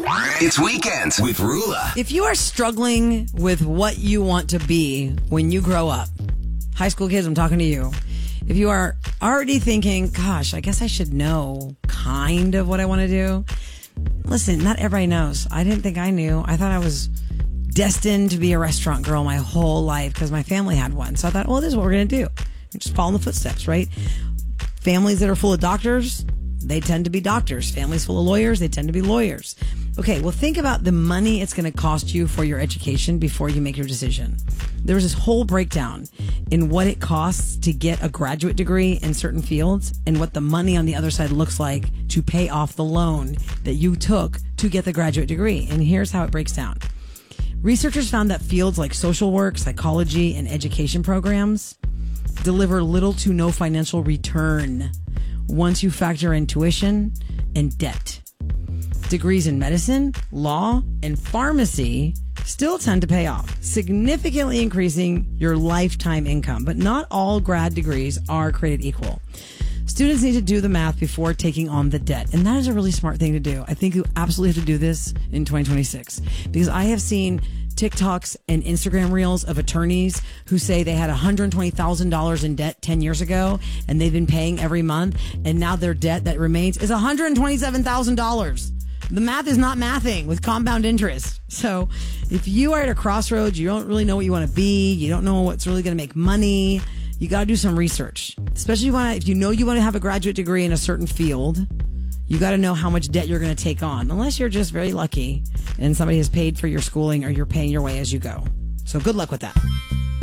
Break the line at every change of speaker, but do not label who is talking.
It's Weekends with Rula.
If you are struggling with what you want to be when you grow up, high school kids, I'm talking to you. If you are already thinking, gosh, I guess I should know kind of what I want to do. Listen, not everybody knows. I didn't think I knew. I thought I was destined to be a restaurant girl my whole life because my family had one. So I thought, well, this is what we're going to do. Just follow in the footsteps, right? Families that are full of doctors, they tend to be doctors. Families full of lawyers, they tend to be lawyers. Okay, well, think about the money it's going to cost you for your education before you make your decision. There's this whole breakdown in what it costs to get a graduate degree in certain fields and what the money on the other side looks like to pay off the loan that you took to get the graduate degree. And here's how it breaks down. Researchers found that fields like social work, psychology, and education programs deliver little to no financial return once you factor in tuition and debt. Degrees in medicine, law, and pharmacy still tend to pay off, significantly increasing your lifetime income. But not all grad degrees are created equal. Students need to do the math before taking on the debt. And that is a really smart thing to do. I think you absolutely have to do this in 2026 because I have seen TikToks and Instagram reels of attorneys who say they had $120,000 in debt 10 years ago and they've been paying every month. And now their debt that remains is $127,000. The math is not mathing with compound interest. So if you are at a crossroads, you don't really know what you want to be, you don't know what's really going to make money, you got to do some research. Especially if you know you want to have a graduate degree in a certain field, you got to know how much debt you're going to take on, unless you're just very lucky and somebody has paid for your schooling or you're paying your way as you go. So good luck with that.